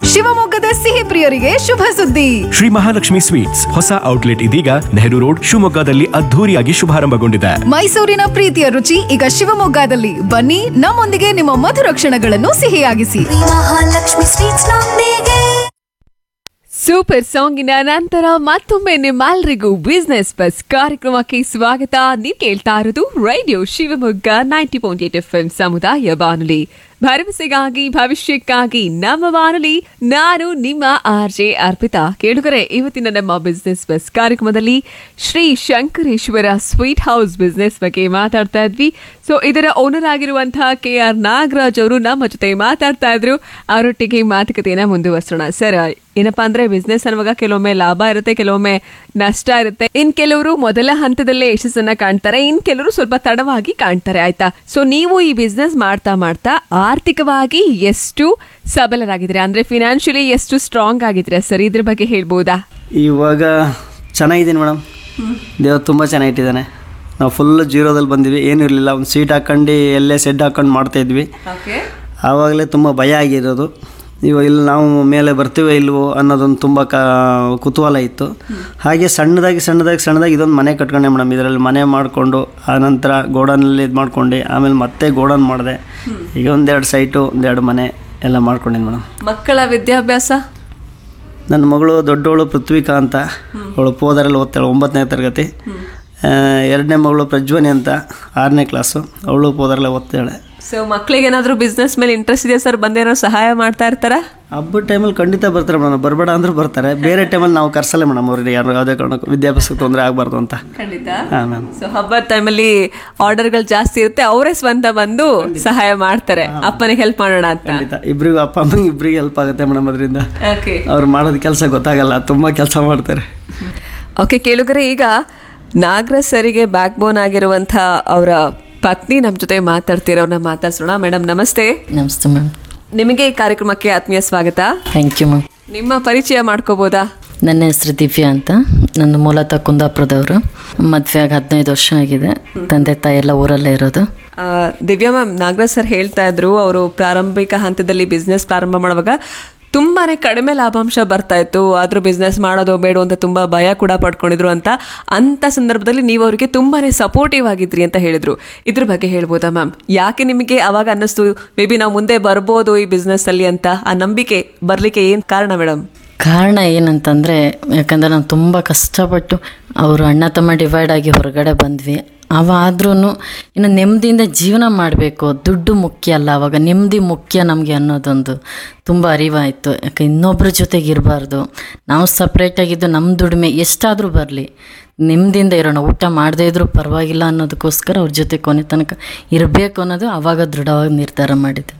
ಶಿವಮೊಗ್ಗದ ಸಿಹಿ ಪ್ರಿಯರಿಗೆ ಶುಭ ಸುದ್ದಿ. ಶ್ರೀ ಮಹಾಲಕ್ಷ್ಮಿ ಸ್ವೀಟ್ಸ್ ಹೊಸ ಔಟ್ಲೆಟ್ ಇದೀಗ ನೆಹರು ರೋಡ್ ಶಿವಮೊಗ್ಗದಲ್ಲಿ ಅದ್ಧೂರಿಯಾಗಿ ಶುಭಾರಂಭಗೊಂಡಿದೆ. ಮೈಸೂರಿನ ಪ್ರೀತಿಯ ರುಚಿ ಈಗ ಶಿವಮೊಗ್ಗದಲ್ಲಿ. ಬನ್ನಿ, ನಮ್ಮೊಂದಿಗೆ ನಿಮ್ಮ ಮಧುರ ಕ್ಷಣಗಳನ್ನು ಸಿಹಿಯಾಗಿಸಿ. ಮಹಾಲಕ್ಷ್ಮಿ ಸ್ವೀಟ್ಸ್ ನೊಂದಿಗೆ. ಸೂಪರ್ ಸಾಂಗಿನ ನಂತರ ಮತ್ತೊಮ್ಮೆ ನಿಮ್ಮೆಲ್ಲರಿಗೂ ಬಿಸ್ನೆಸ್ ಬಸ್ ಕಾರ್ಯಕ್ರಮಕ್ಕೆ ಸ್ವಾಗತ. ನೀವು ಕೇಳ್ತಾ ಇರೋದು ರೇಡಿಯೋ ಶಿವಮೊಗ್ಗ 90.8 FM ಸಮುದಾಯ ಬಾನುಲಿ, ಭರವಸೆಗಾಗಿ ಭವಿಷ್ಯಕ್ಕಾಗಿ ನಮ್ಮ ಬಾನುಲಿ. ನಾನು ನಿಮ್ಮ RJ ಅರ್ಪಿತಾ. ಕೇಳುಗರೆ, ಇವತ್ತಿನ ನಮ್ಮ ಬಿಸ್ನೆಸ್ ಬಸ್ ಕಾರ್ಯಕ್ರಮದಲ್ಲಿ Shri Shankareshwara sweet house business ಬಗ್ಗೆ ಮಾತಾಡ್ತಾ ಇದ್ವಿ. ಸೊ ಇದರ ಓನರ್ ಆಗಿರುವಂತಹ KR ನಾಗರಾಜ್ ಅವರು ನಮ್ಮ ಜೊತೆ ಮಾತಾಡ್ತಾ ಇದ್ರು. ಅವರೊಟ್ಟಿಗೆ ಮಾತುಕತೆಯನ್ನ ಮುಂದುವರಿಸೋಣ. ಸರ್, ಏನಪ್ಪಾ ಅಂದ್ರೆ ಬಿಸ್ನೆಸ್ ಅನ್ನುವಾಗ ಕೆಲವೊಮ್ಮೆ ಲಾಭ ಇರುತ್ತೆ, ಕೆಲವೊಮ್ಮೆ ನಷ್ಟ ಇರುತ್ತೆ. ಇನ್ ಕೆಲವರು ಮೊದಲ ಹಂತದಲ್ಲೇ ಯಶಸ್ಸನ್ನ ಕಾಣ್ತಾರೆ, ಇನ್ ಕೆಲವರು ಸ್ವಲ್ಪ ತಡವಾಗಿ ಕಾಣ್ತಾರೆ. ಆಯ್ತಾ? ಸೊ ನೀವು ಈ ಬಿಸ್ನೆಸ್ ಮಾಡ್ತಾ ಮಾಡ್ತಾ ಆರ್ಥಿಕವಾಗಿ ಎಷ್ಟು ಸಬಲರಾಗಿದ್ರೆ, ಅಂದ್ರೆ ಫಿನಾನ್ಷಿಯಲಿ ಎಷ್ಟು ಸ್ಟ್ರಾಂಗ್ ಆಗಿದ್ರೆ ಸರ್, ಇದ್ರ ಬಗ್ಗೆ ಹೇಳ್ಬೋದಾ? ಇವಾಗ ಚೆನ್ನಾಗಿದ್ದೀನಿ ಮೇಡಮ್, ದೇವ್ರು ತುಂಬ ಚೆನ್ನಾಗಿಟ್ಟಿದ್ದಾನೆ. ನಾವು ಫುಲ್ ಜೀರೋದಲ್ಲಿ ಬಂದಿವಿ, ಏನೂ ಇರಲಿಲ್ಲ. ಒಂದು ಸೀಟ್ ಹಾಕ್ಕೊಂಡು ಎಲ್ಲೇ ಸೆಡ್ ಹಾಕ್ಕೊಂಡು ಮಾಡ್ತಾಯಿದ್ವಿ. ಆವಾಗಲೇ ತುಂಬ ಭಯ ಆಗಿರೋದು. ಇವಾಗ ಇಲ್ಲಿ ನಾವು ಮೇಲೆ ಬರ್ತೀವೋ ಇಲ್ವೋ ಅನ್ನೋದೊಂದು ತುಂಬ ಕುತೂಹಲ ಇತ್ತು. ಹಾಗೆ ಸಣ್ಣದಾಗಿ ಇದೊಂದು ಮನೆ ಕಟ್ಕೊಂಡೆ ಮೇಡಮ್. ಇದರಲ್ಲಿ ಮನೆ ಮಾಡಿಕೊಂಡು ಆನಂತರ ಗೋಡನಲ್ಲಿ ಇದು ಮಾಡ್ಕೊಂಡು ಆಮೇಲೆ ಮತ್ತೆ ಗೋಡನ್ ಮಾಡಿದೆ. ಈಗ ಒಂದೆರಡು ಸೈಟು, ಒಂದೆರಡು ಮನೆ ಎಲ್ಲ ಮಾಡ್ಕೊಂಡಿದ್ದೀನಿ ಮೇಡಮ್. ಮಕ್ಕಳ ವಿದ್ಯಾಭ್ಯಾಸ? ನನ್ನ ಮಗಳು ದೊಡ್ಡವಳು ಪೃಥ್ವಿಕಾ ಅಂತ, ಅವಳು ಪೋದರಲ್ಲಿ ಓದ್ತಾಳೆ, 9ನೇ ತರಗತಿ. ಎರಡನೇ ಮಗಳು ಪ್ರಜ್ವನಿ ಅಂತ, 6ನೇ ಕ್ಲಾಸು, ಅವಳು ಪೋದರಲ್ಲೇ ಓದ್ತಾಳೆ. ಸೊ ಮಕ್ಕಳಿಗೆ ಏನಾದರೂ ಬಿಸ್ನೆಸ್ ಮೇಲೆ ಇಂಟ್ರೆಸ್ಟ್ ಇದೆ ಸರ್? ಬಂದೇನೋ ಸಹಾಯ ಮಾಡ್ತಾ ಇರ್ತಾರ? ಹಬ್ಬದ ಟೈಮಲ್ಲಿ ಖಂಡಿತ ಬರ್ತಾರೆ ಮೇಡಮ್, ಬರಬೇಡ ಅಂದ್ರೂ ಬರ್ತಾರೆ. ಬೇರೆ ಟೈಮಲ್ಲಿ ನಾವು ಕರ್ಸಲ್ಲ ಮೇಡಮ್ ಅವ್ರಿಗೆ, ಯಾರು ಯಾವುದೇ ಕಾರಣಕ್ಕೂ ವಿದ್ಯಾಭ್ಯಾಸಕ್ಕೆ ತೊಂದರೆ ಆಗಬಾರ್ದು ಅಂತ. ಖಂಡಿತ. ಹಾಂ ಮ್ಯಾಮ್. ಸೊ ಹಬ್ಬದ ಟೈಮಲ್ಲಿ ಆರ್ಡರ್ಗಳು ಜಾಸ್ತಿ ಇರುತ್ತೆ, ಅವರೇ ಸ್ವಂತ ಬಂದು ಸಹಾಯ ಮಾಡ್ತಾರೆ, ಅಪ್ಪನಿಗೆ ಹೆಲ್ಪ್ ಮಾಡೋಣ ಅಂತ. ಖಂಡಿತ, ಇಬ್ಬರಿಗೂ ಅಪ್ಪ ಅಮ್ಮಂಗೆ ಇಬ್ಬರಿಗೆ ಹೆಲ್ಪ್ ಆಗುತ್ತೆ ಮೇಡಮ್. ಅದರಿಂದ ಓಕೆ, ಅವ್ರು ಮಾಡೋದು ಕೆಲಸ ಗೊತ್ತಾಗಲ್ಲ, ತುಂಬ ಕೆಲಸ ಮಾಡ್ತಾರೆ. ಓಕೆ ಕೇಳುಗರೆ, ಈಗ ನಾಗರಾಜ್ ಸರಿಗೆ ಬ್ಯಾಕ್ ಬೋನ್ ಆಗಿರುವಂಥ ಅವರ ಪತ್ನಿ ನಮ್ಮ ಜೊತೆ ಮಾತಾಡ್ತಿರೋರ್ನ ಮಾತಾಡ್ಸೋಣ. ಮೇಡಮ್ ನಮಸ್ತೆ. ನಮಸ್ತೆ ಮ್ಯಾಮ್. ನಿಮಗೆ ಈ ಕಾರ್ಯಕ್ರಮಕ್ಕೆ ಆತ್ಮೀಯ ಸ್ವಾಗತ. Thank you ma'am. ನಿಮ್ಮ ಪರಿಚಯ ಮಾಡ್ಕೋಬೋದಾ? ನನ್ನ ಹೆಸರು ದಿವ್ಯಾ ಅಂತ, ನನ್ನ ಮೂಲತಃ ಕುಂದಾಪುರದವರು. ಮದುವೆ ಆಗಿ 15 ವರ್ಷ ಆಗಿದೆ. ತಂದೆ ತಾಯಿ ಎಲ್ಲ ಊರಲ್ಲೇ ಇರೋದು. ದಿವ್ಯಾ ಮ್ಯಾಮ್, ನಾಗರಾಜ್ ಸರ್ ಹೇಳ್ತಾ ಇದ್ರು, ಅವರು ಪ್ರಾರಂಭಿಕ ಹಂತದಲ್ಲಿ ಬಿಸ್ನೆಸ್ ಪ್ರಾರಂಭ ಮಾಡುವಾಗ ತುಂಬಾನೇ ಕಡಿಮೆ ಲಾಭಾಂಶ ಬರ್ತಾ ಇತ್ತು, ಆದ್ರೂ ಬಿಸ್ನೆಸ್ ಮಾಡೋದು ಬೇಡ ಅಂತ ತುಂಬಾ ಭಯ ಕೂಡ ಪಡ್ಕೊಂಡಿದ್ರು ಅಂತ ಸಂದರ್ಭದಲ್ಲಿ ನೀವು ಅವರಿಗೆ ತುಂಬಾನೇ ಸಪೋರ್ಟಿವ್ ಆಗಿದ್ರಿ ಅಂತ ಹೇಳಿದ್ರು. ಇದ್ರ ಬಗ್ಗೆ ಹೇಳ್ಬೋದಾ ಮ್ಯಾಮ್? ಯಾಕೆ ನಿಮಗೆ ಅವಾಗ ಅನ್ನಿಸ್ತು ಮೇ ಬಿ ನಾವು ಮುಂದೆ ಬರ್ಬೋದು ಈ ಬಿಸ್ನೆಸ್ ಅಲ್ಲಿ ಅಂತ? ಆ ನಂಬಿಕೆ ಬರ್ಲಿಕ್ಕೆ ಏನ್ ಕಾರಣ ಮೇಡಮ್? ಕಾರಣ ಏನಂತಂದರೆ, ಯಾಕಂದರೆ ನಾನು ತುಂಬ ಕಷ್ಟಪಟ್ಟು ಅವರು ಅಣ್ಣ ತಮ್ಮ ಡಿವೈಡ್ ಆಗಿ ಹೊರಗಡೆ ಬಂದ್ವಿ. ಆದ್ರೂ ಇನ್ನು ನೆಮ್ಮದಿಯಿಂದ ಜೀವನ ಮಾಡಬೇಕು, ದುಡ್ಡು ಮುಖ್ಯ ಅಲ್ಲ, ಆವಾಗ ನೆಮ್ಮದಿ ಮುಖ್ಯ ನಮಗೆ ಅನ್ನೋದೊಂದು ತುಂಬ ಅರಿವಾಯಿತು. ಯಾಕೆ ಇನ್ನೊಬ್ಬರ ಜೊತೆಗೆ ಇರಬಾರ್ದು, ನಾವು ಸಪ್ರೇಟಾಗಿದ್ದು ನಮ್ಮ ದುಡಿಮೆ ಎಷ್ಟಾದರೂ ಬರಲಿ, ನೆಮ್ಮದಿಯಿಂದ ಇರೋಣ, ಊಟ ಮಾಡದೇ ಇದ್ರೂ ಪರವಾಗಿಲ್ಲ ಅನ್ನೋದಕ್ಕೋಸ್ಕರ ಅವ್ರ ಜೊತೆ ಕೊನೆ ತನಕ ಇರಬೇಕು ಅನ್ನೋದು ಆವಾಗ ದೃಢವಾಗಿ ನಿರ್ಧಾರ ಮಾಡಿದೆ.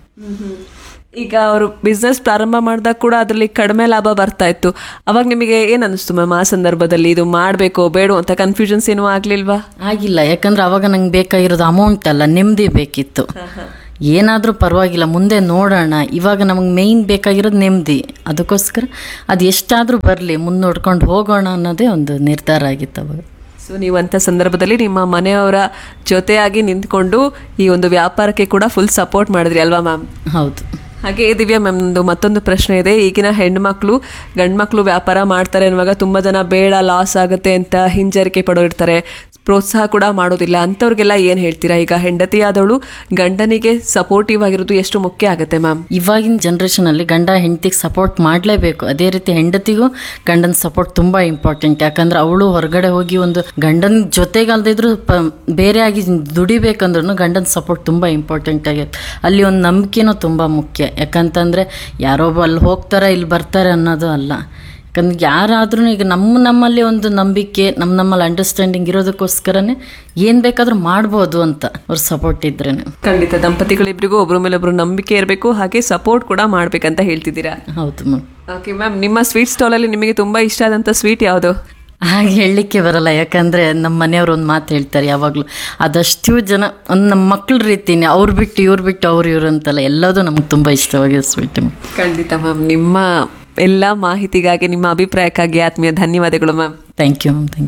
ಈಗ ಅವರು ಬಿಸ್ನೆಸ್ ಪ್ರಾರಂಭ ಮಾಡಿದಾಗ ಕೂಡ ಅದರಲ್ಲಿ ಕಡಿಮೆ ಲಾಭ ಬರ್ತಾ ಇತ್ತು, ಅವಾಗ ನಿಮಗೆ ಏನು ಅನ್ನಿಸ್ತು ಮ್ಯಾಮ್? ಆ ಸಂದರ್ಭದಲ್ಲಿ ಇದು ಮಾಡಬೇಕೋ ಬೇಡ ಅಂತ ಕನ್ಫ್ಯೂಷನ್ಸ್ ಏನೂ ಆಗಲಿಲ್ವಾ? ಆಗಿಲ್ಲ, ಯಾಕಂದ್ರೆ ಅವಾಗ ನಂಗೆ ಬೇಕಾಗಿರೋದು ಅಮೌಂಟ್ ಅಲ್ಲ, ನೆಮ್ಮದಿ ಬೇಕಿತ್ತು. ಏನಾದರೂ ಪರವಾಗಿಲ್ಲ, ಮುಂದೆ ನೋಡೋಣ, ಇವಾಗ ನಮಗೆ ಮೇಯ್ನ್ ಬೇಕಾಗಿರೋದು ನೆಮ್ಮದಿ. ಅದಕ್ಕೋಸ್ಕರ ಅದು ಎಷ್ಟಾದರೂ ಬರಲಿ, ಮುಂದೆ ನೋಡ್ಕೊಂಡು ಹೋಗೋಣ ಅನ್ನೋದೇ ಒಂದು ನಿರ್ಧಾರ ಆಗಿತ್ತು ಅವಾಗ. ಸೊ ನೀವಂಥ ಸಂದರ್ಭದಲ್ಲಿ ನಿಮ್ಮ ಮನೆಯವರ ಜೊತೆಯಾಗಿ ನಿಂತ್ಕೊಂಡು ಈ ಒಂದು ವ್ಯಾಪಾರಕ್ಕೆ ಕೂಡ ಫುಲ್ ಸಪೋರ್ಟ್ ಮಾಡಿದ್ರಿ ಅಲ್ವಾ ಮ್ಯಾಮ್? ಹೌದು. ಹಾಗೆ ದಿವ್ಯಾ ಮ್ಯಾಮ್, ಮತ್ತೊಂದು ಪ್ರಶ್ನೆ ಇದೆ. ಈಗಿನ ಹೆಣ್ಮಕ್ಳು ಗಂಡ್ಮಕ್ಳು ವ್ಯಾಪಾರ ಮಾಡ್ತಾರೆ ಅನ್ನುವಾಗ ತುಂಬ ಜನ ಬೇಡ, ಲಾಸ್ ಆಗುತ್ತೆ ಅಂತ ಹಿಂಜರಿಕೆ ಪಡೋರಿರ್ತಾರೆ, ಪ್ರೋತ್ಸಾಹ ಕೂಡ ಮಾಡೋದಿಲ್ಲ. ಅಂಥವ್ರಿಗೆಲ್ಲ ಏನು ಹೇಳ್ತೀರಾ? ಈಗ ಹೆಂಡತಿಯಾದವಳು ಗಂಡನಿಗೆ ಸಪೋರ್ಟಿವ್ ಆಗಿರೋದು ಎಷ್ಟು ಮುಖ್ಯ ಆಗುತ್ತೆ ಮ್ಯಾಮ್? ಇವಾಗಿನ ಜನ್ರೇಷನಲ್ಲಿ ಗಂಡ ಹೆಂಡತಿಗೆ ಸಪೋರ್ಟ್ ಮಾಡಲೇಬೇಕು. ಅದೇ ರೀತಿ ಹೆಂಡತಿಗೂ ಗಂಡನ ಸಪೋರ್ಟ್ ತುಂಬ ಇಂಪಾರ್ಟೆಂಟ್. ಯಾಕಂದ್ರೆ ಅವಳು ಹೊರಗಡೆ ಹೋಗಿ ಒಂದು ಗಂಡನ ಜೊತೆಗಲ್ದಿದ್ರು ಬೇರೆ ಆಗಿ ದುಡಿಬೇಕಂದ್ರೂ ಗಂಡನ ಸಪೋರ್ಟ್ ತುಂಬ ಇಂಪಾರ್ಟೆಂಟ್ ಆಗೈತೆ. ಅಲ್ಲಿ ಒಂದು ನಂಬಿಕೆನೂ ತುಂಬ ಮುಖ್ಯ. ಯಾಕಂತಂದರೆ ಯಾರೊಬ್ಬ ಅಲ್ಲಿ ಹೋಗ್ತಾರೆ ಇಲ್ಲಿ ಬರ್ತಾರೆ ಅನ್ನೋದು ಅಲ್ಲ. ಯಾಕಂದ್ರೆ ಯಾರಾದ್ರೂ ಈಗ ನಮ್ಮಲ್ಲಿ ಒಂದು ನಂಬಿಕೆ, ನಮ್ಮಲ್ಲಿ ಅಂಡರ್ಸ್ಟ್ಯಾಂಡಿಂಗ್ ಇರೋದಕ್ಕೋಸ್ಕರನೇ ಏನು ಬೇಕಾದರೂ ಮಾಡ್ಬೋದು ಅಂತ ಅವ್ರ ಸಪೋರ್ಟ್ ಇದ್ರೆ. ಖಂಡಿತ, ದಂಪತಿಗಳಿಬ್ಬರಿಗೂ ಒಬ್ಬರ ಮೇಲೆ ಒಬ್ಬರು ನಂಬಿಕೆ ಇರಬೇಕು, ಹಾಗೆ ಸಪೋರ್ಟ್ ಕೂಡ ಮಾಡ್ಬೇಕಂತ ಹೇಳ್ತಿದ್ದೀರಾ? ಹೌದು ಮ್ಯಾಮ್. ಓಕೆ ಮ್ಯಾಮ್, ನಿಮ್ಮ ಸ್ವೀಟ್ ಸ್ಟಾಲಲ್ಲಿ ನಿಮಗೆ ತುಂಬ ಇಷ್ಟ ಆದಂಥ ಸ್ವೀಟ್ ಯಾವುದು? ಹಾಗೆ ಹೇಳಲಿಕ್ಕೆ ಬರಲ್ಲ, ಯಾಕಂದರೆ ನಮ್ಮ ಮನೆಯವರು ಒಂದು ಮಾತು ಹೇಳ್ತಾರೆ ಯಾವಾಗಲೂ, ಅದಷ್ಟು ಜನ ಒಂದು ನಮ್ಮ ಮಕ್ಳ ರೀತಿನೇ, ಅವ್ರು ಬಿಟ್ಟು ಇವ್ರು ಅಂತಲ್ಲ, ಎಲ್ಲದೂ ನಮ್ಗೆ ತುಂಬ ಇಷ್ಟವಾಗಿದೆ ಸ್ವೀಟ್. ಖಂಡಿತ ಮ್ಯಾಮ್, ನಿಮ್ಮ ಎಲ್ಲ ಮಾಹಿತಿಗಾಗಿ, ನಿಮ್ಮ ಅಭಿಪ್ರಾಯಕ್ಕಾಗಿ ಆತ್ಮೀಯ ಧನ್ಯವಾದಗಳು ma'am. Thank you ma'am. Thank you.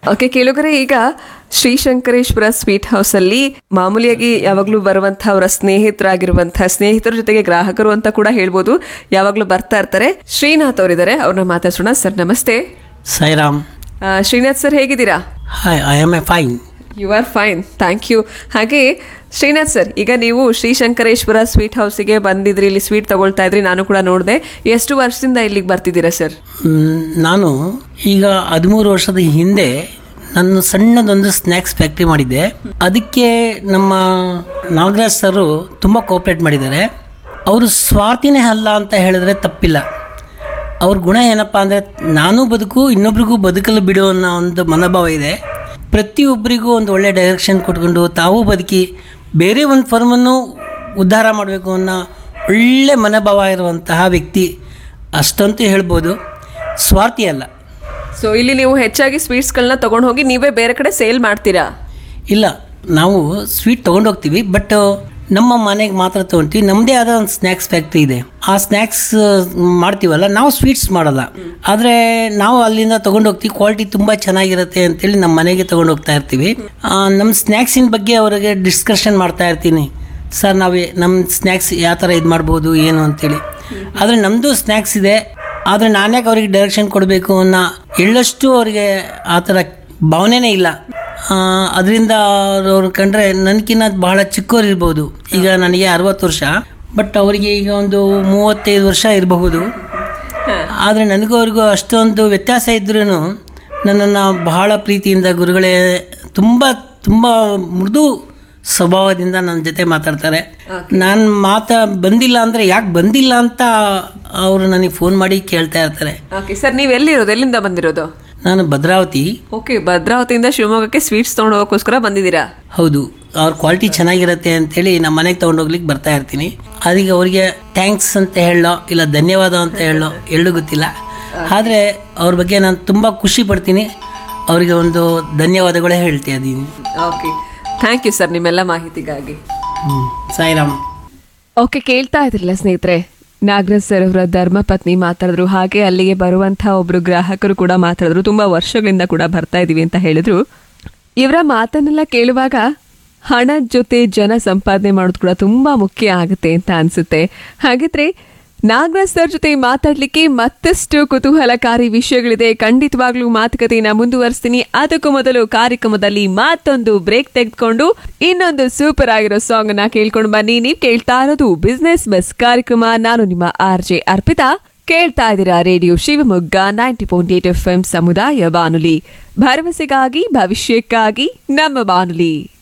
Okay ಕೇಳುಗರೆ, ಈಗ ಶ್ರೀಶಂಕರೇಶ್ವರ ಸ್ವೀಟ್ ಹೌಸ್ ಅಲ್ಲಿ ಮಾಮೂಲಿಯಾಗಿ ಯಾವಾಗ್ಲೂ ಬರುವಂತಹ ಅವರ ಸ್ನೇಹಿತರ ಜೊತೆಗೆ ಗ್ರಾಹಕರು ಅಂತ ಕೂಡ ಹೇಳ್ಬೋದು, ಯಾವಾಗ್ಲೂ ಬರ್ತಾ ಇರ್ತಾರೆ. ಶ್ರೀನಾಥ್ ಅವರಿದ್ದಾರೆ, ಅವ್ರನ್ನ ಮಾತಾಡ್ಸೋಣ. ಸರ್ ನಮಸ್ತೆ. ಸಾಯಿರಾಮ್. ಶ್ರೀನಾಥ್ ಸರ್ ಹೇಗಿದ್ದೀರಾ? Hi, I am A fine. You are fine, thank you. ಹಾಗೆ ಶ್ರೀನಾಥ್ ಸರ್, ಈಗ ನೀವು ಶ್ರೀಶಂಕರೇಶ್ವರ ಸ್ವೀಟ್ ಹೌಸಿಗೆ ಬಂದಿದ್ರಿ, ಇಲ್ಲಿ ಸ್ವೀಟ್ ತಗೊಳ್ತಾ ಇದ್ರಿ, ನಾನು ಕೂಡ ನೋಡಿದೆ. ಎಷ್ಟು ವರ್ಷದಿಂದ ಇಲ್ಲಿಗೆ ಬರ್ತಿದ್ದೀರಾ ಸರ್? ನಾನು ಈಗ 13 ವರ್ಷದ ಹಿಂದೆ ನಾನು ಸಣ್ಣದೊಂದು ಸ್ನ್ಯಾಕ್ಸ್ ಫ್ಯಾಕ್ಟ್ರಿ ಮಾಡಿದ್ದೆ. ಅದಕ್ಕೆ ನಮ್ಮ ನಾಗರಾಜ್ ಸರು ತುಂಬ ಕೋಆಪ್ರೇಟ್ ಮಾಡಿದ್ದಾರೆ. ಅವರು ಸ್ವಾರ್ಥಿನೇ ಅಲ್ಲ ಅಂತ ಹೇಳಿದ್ರೆ ತಪ್ಪಿಲ್ಲ. ಅವ್ರ ಗುಣ ಏನಪ್ಪ ಅಂದರೆ, ನಾನು ಬದುಕು ಇನ್ನೊಬ್ರಿಗೂ ಬದುಕಲು ಬಿಡು ಅನ್ನೋ ಒಂದು ಮನೋಭಾವ ಇದೆ. ಪ್ರತಿಯೊಬ್ಬರಿಗೂ ಒಂದು ಒಳ್ಳೆ ಡೈರೆಕ್ಷನ್ ಕೊಟ್ಕೊಂಡು ತಾವು ಬದುಕಿ ಬೇರೆ ಒಂದು ಫರ್ಮನ್ನು ಉದ್ಧಾರ ಮಾಡಬೇಕು ಅನ್ನೋ ಒಳ್ಳೆ ಮನೋಭಾವ ಇರುವಂತಹ ವ್ಯಕ್ತಿ, ಅಷ್ಟಂತೂ ಹೇಳ್ಬೋದು. ಸ್ವಾರ್ಥಿ ಅಲ್ಲ. ಸೊ ಇಲ್ಲಿ ನೀವು ಹೆಚ್ಚಾಗಿ ಸ್ವೀಟ್ಸ್ಗಳನ್ನ ತಗೊಂಡು ಹೋಗಿ ನೀವೇ ಬೇರೆ ಕಡೆ ಸೇಲ್ ಮಾಡ್ತೀರಾ? ಇಲ್ಲ, ನಾವು ಸ್ವೀಟ್ ತೊಗೊಂಡು ಹೋಗ್ತೀವಿ, ಬಟ್ ನಮ್ಮ ಮನೆಗೆ ಮಾತ್ರ ತೊಗೊಳ್ತೀವಿ. ನಮ್ಮದೇ ಆದ ಒಂದು ಸ್ನ್ಯಾಕ್ಸ್ ಫ್ಯಾಕ್ಟ್ರಿ ಇದೆ. ಆ ಸ್ನ್ಯಾಕ್ಸ್ ಮಾಡ್ತೀವಲ್ಲ, ನಾವು ಸ್ವೀಟ್ಸ್ ಮಾಡಲ್ಲ. ಆದರೆ ನಾವು ಅಲ್ಲಿಂದ ತೊಗೊಂಡು ಹೋಗ್ತೀವಿ. ಕ್ವಾಲಿಟಿ ತುಂಬ ಚೆನ್ನಾಗಿರುತ್ತೆ ಅಂತೇಳಿ ನಮ್ಮ ಮನೆಗೆ ತೊಗೊಂಡು ಹೋಗ್ತಾ ಇರ್ತೀವಿ. ನಮ್ಮ ಸ್ನ್ಯಾಕ್ಸಿನ ಬಗ್ಗೆ ಅವರಿಗೆ ಡಿಸ್ಕಷನ್ ಮಾಡ್ತಾ ಇರ್ತೀನಿ. ಸರ್, ನಮ್ಮ ಸ್ನ್ಯಾಕ್ಸ್ ಯಾವ ಥರ ಇದು ಮಾಡ್ಬೋದು ಏನು ಅಂತೇಳಿ. ಆದರೆ ನಮ್ಮದು ಸ್ನ್ಯಾಕ್ಸ್ ಇದೆ, ಆದರೆ ನಾನ್ಯಾಕೆ ಅವ್ರಿಗೆ ಡೈರೆಕ್ಷನ್ ಕೊಡಬೇಕು ಅನ್ನೋ ಎಳ್ಳಷ್ಟು ಅವರಿಗೆ ಆ ಥರ ಭಾವನೆನೇ ಇಲ್ಲ. ಅದರಿಂದ ಅವ್ರು ಕಂಡ್ರೆ ನನಗಿನ್ನ ಬಹಳ ಚಿಕ್ಕವ್ರು ಇರ್ಬೋದು. ಈಗ ನನಗೆ 60 ವರ್ಷ, ಬಟ್ ಅವರಿಗೆ ಈಗ ಒಂದು 35 ವರ್ಷ ಇರಬಹುದು. ಆದರೆ ನನಗೂ ಅವ್ರಿಗೂ ಅಷ್ಟೊಂದು ವ್ಯತ್ಯಾಸ ಇದ್ರೂ ನನ್ನನ್ನು ಬಹಳ ಪ್ರೀತಿಯಿಂದ ಗುರುಗಳೇ ತುಂಬ ತುಂಬ ಮೃದು ಸ್ವಭಾವದಿಂದ ನನ್ನ ಜೊತೆ ಮಾತಾಡ್ತಾರೆ. ನಾನು ಬಂದಿಲ್ಲ ಅಂದರೆ ಯಾಕೆ ಬಂದಿಲ್ಲ ಅಂತ ಅವರು ನನಗೆ ಫೋನ್ ಮಾಡಿ ಕೇಳ್ತಾ ಇರ್ತಾರೆ. ಓಕೆ ಸರ್, ನೀವು ಎಲ್ಲಿರೋದು? ಎಲ್ಲಿಂದ ಬಂದಿರೋದು? ನಾನು ಭದ್ರಾವತಿ. ಓಕೆ, ಭದ್ರಾವತಿಯಿಂದ ಶಿವಮೊಗ್ಗಕ್ಕೆ ಸ್ವೀಟ್ಸ್ ತೊಗೊಂಡು ಹೋಗೋಕ್ಕೋಸ್ಕರ ಬಂದಿದ್ದೀರಾ? ಹೌದು. ಅವ್ರ ಕ್ವಾಲಿಟಿ ಚೆನ್ನಾಗಿರುತ್ತೆ ಅಂತೇಳಿ ನಮ್ಮ ಮನೆಗೆ ತೊಗೊಂಡೋಗ್ಲಿಕ್ಕೆ ಬರ್ತಾ ಇರ್ತೀನಿ. ಅದಕ್ಕೆ ಅವರಿಗೆ ಥ್ಯಾಂಕ್ಸ್ ಅಂತ ಹೇಳೋ ಇಲ್ಲ ಧನ್ಯವಾದ ಅಂತ ಹೇಳೋ ಎರಡೂ ಗೊತ್ತಿಲ್ಲ. ಆದರೆ ಅವ್ರ ಬಗ್ಗೆ ನಾನು ತುಂಬ ಖುಷಿ ಪಡ್ತೀನಿ. ಅವರಿಗೆ ಒಂದು ಧನ್ಯವಾದಗಳೇ ಹೇಳ್ತಾ ಇದ್ದೀನಿ. ಓಕೆ, ಥ್ಯಾಂಕ್ ಯು ಸರ್ ನಿಮ್ಮೆಲ್ಲ ಮಾಹಿತಿಗಾಗಿ. ಸಾಯಿರಾಮ್. ಓಕೆ, ಕೇಳ್ತಾ ಇದ್ರಲ್ಲ ಸ್ನೇಹಿತರೆ, ನಾಗರಾಜ್ ಸರ್ ಅವರ ಧರ್ಮಪತ್ನಿ ಮಾತಾಡಿದ್ರು. ಹಾಗೆ ಅಲ್ಲಿಗೆ ಬರುವಂತಹ ಒಬ್ರು ಗ್ರಾಹಕರು ಕೂಡ ಮಾತಾಡಿದ್ರು. ತುಂಬಾ ವರ್ಷಗಳಿಂದ ಕೂಡ ಬರ್ತಾ ಇದೀವಿ ಅಂತ ಹೇಳಿದ್ರು. ಇವರ ಮಾತನ್ನೆಲ್ಲ ಕೇಳುವಾಗ ಹಣದ ಜೊತೆ ಜನ ಸಂಪಾದನೆ ಮಾಡೋದು ಕೂಡ ತುಂಬಾ ಮುಖ್ಯ ಆಗುತ್ತೆ ಅಂತ ಅನ್ಸುತ್ತೆ. ಹಾಗಿದ್ರೆ ನಾಗರಾಜ್ ಸರ್ ಜೊತೆ ಮಾತಾಡ್ಲಿಕ್ಕೆ ಮತ್ತಷ್ಟು ಕುತೂಹಲಕಾರಿ ವಿಷಯಗಳಿದೆ. ಖಂಡಿತವಾಗ್ಲೂ ಮಾತುಕತೆಯನ್ನ ಮುಂದುವರಿಸ್ತೀನಿ. ಅದಕ್ಕೂ ಮೊದಲು ಕಾರ್ಯಕ್ರಮದಲ್ಲಿ ಮತ್ತೊಂದು ಬ್ರೇಕ್ ತೆಗೆದುಕೊಂಡು ಇನ್ನೊಂದು ಸೂಪರ್ ಆಗಿರೋ ಸಾಂಗ್ ಅನ್ನ ಕೇಳ್ಕೊಂಡು ಬನ್ನಿ. ನೀವು ಕೇಳ್ತಾ ಇರೋದು ಬಿಸ್ನೆಸ್ ಬಸ್ ಕಾರ್ಯಕ್ರಮ. ನಾನು ನಿಮ್ಮ RJ ಅರ್ಪಿತಾ. ಕೇಳ್ತಾ ಇದ್ದೀರಾ ರೇಡಿಯೋ ಶಿವಮೊಗ್ಗ 90.8 FM ಸಮುದಾಯ ಬಾನುಲಿ. ಭರವಸೆಗಾಗಿ ಭವಿಷ್ಯಕ್ಕಾಗಿ ನಮ್ಮ ಬಾನುಲಿ.